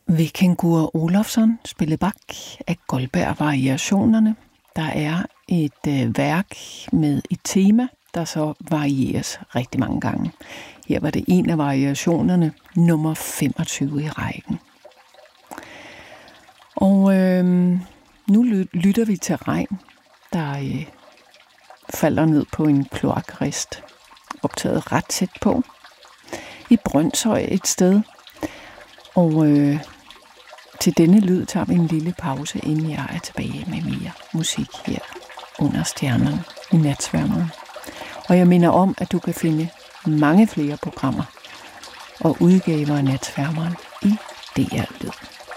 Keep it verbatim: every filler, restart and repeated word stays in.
Vikingur Olofsson spillede Bach af Goldberg-variationerne. Der er et øh, værk med et tema, der så varieres rigtig mange gange. Her var det en af variationerne, nummer femogtyve i rækken. Og øh, nu lytter vi til regn, der øh, falder ned på en kloakrist, optaget ret tæt på, i Brønshøj et sted. Og øh, til denne lyd tager vi en lille pause, inden jeg er tilbage med mere musik her under stjernerne i Natsværmeren. Og jeg minder om, at du kan finde mange flere programmer og udgaver af Natsværmeren i D R Lyd.